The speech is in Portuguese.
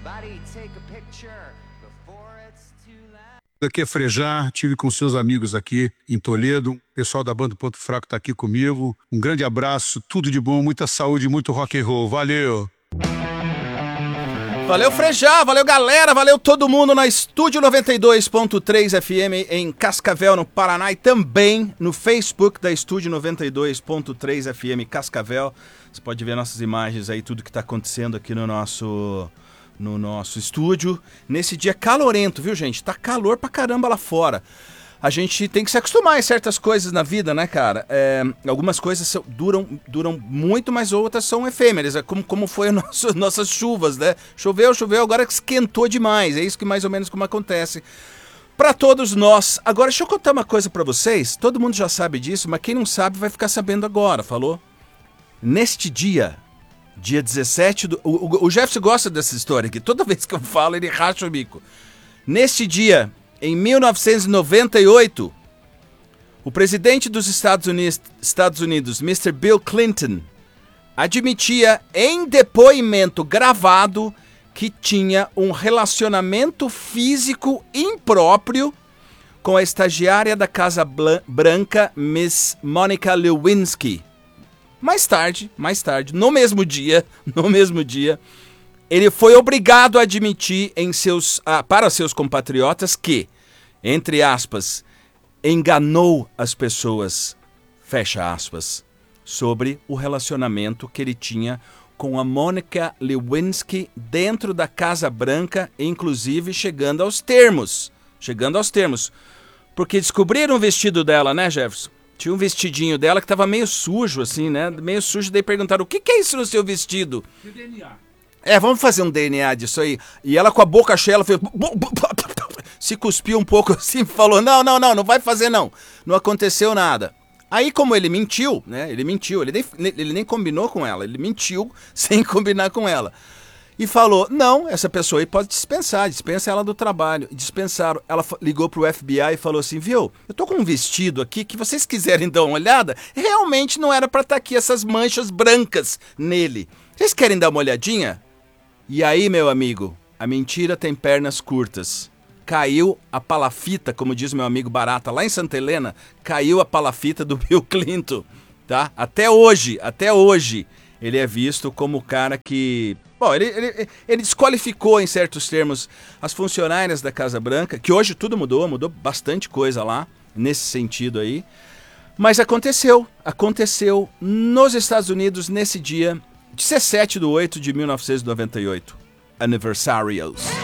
Aqui é Frejá, tive com seus amigos aqui em Toledo, o pessoal da banda Ponto Fraco está aqui comigo. Um grande abraço, tudo de bom, muita saúde, muito rock and roll, valeu! Valeu, Frejá, valeu, galera, valeu todo mundo na Estúdio 92.3 FM em Cascavel, no Paraná, e também no Facebook da Estúdio 92.3 FM Cascavel. Você pode ver nossas imagens aí, tudo que está acontecendo aqui no nosso estúdio. Nesse dia calorento, viu, gente? Tá calor pra caramba lá fora. A gente tem que se acostumar a certas coisas na vida, né, cara? Algumas coisas duram muito, mas outras são efêmeras. Como foi nossas chuvas, né? Choveu, agora esquentou demais. É isso que mais ou menos como acontece pra todos nós. Agora, deixa eu contar uma coisa pra vocês. Todo mundo já sabe disso, mas quem não sabe vai ficar sabendo agora, falou? Neste dia 17 o Jefferson gosta dessa história aqui. Toda vez que eu falo, ele racha o bico. Neste dia, em 1998, o presidente dos Estados Unidos, Mr. Bill Clinton, admitia em depoimento gravado que tinha um relacionamento físico impróprio com a estagiária da Casa Branca, Miss Monica Lewinsky. Mais tarde, no mesmo dia, ele foi obrigado a admitir para seus compatriotas que, entre aspas, enganou as pessoas, fecha aspas, sobre o relacionamento que ele tinha com a Monica Lewinsky dentro da Casa Branca, inclusive chegando aos termos. Porque descobriram o vestido dela, né, Jefferson? Tinha um vestidinho dela que tava meio sujo, assim, né? Meio sujo, daí perguntaram, o que é isso no seu vestido? E o DNA? Vamos fazer um DNA disso aí. E ela com a boca cheia, ela fez... se cuspiu um pouco assim e falou, não vai fazer não. Não aconteceu nada. Aí, como ele mentiu, né? Ele nem combinou com ela, ele mentiu sem combinar com ela. E falou, não, essa pessoa aí pode dispensa ela do trabalho. E dispensaram. Ela ligou pro FBI e falou assim, viu, eu tô com um vestido aqui que vocês quiserem dar uma olhada, realmente não era pra estar aqui essas manchas brancas nele. Vocês querem dar uma olhadinha? E aí, meu amigo, a mentira tem pernas curtas. Caiu a palafita, como diz meu amigo Barata, lá em Santa Helena, caiu a palafita do Bill Clinton, tá? Até hoje, ele é visto como o cara que... Bom, ele desqualificou em certos termos as funcionárias da Casa Branca, que hoje tudo mudou bastante coisa lá, nesse sentido aí. Mas aconteceu nos Estados Unidos nesse dia 17/8/1998. Aniversarios.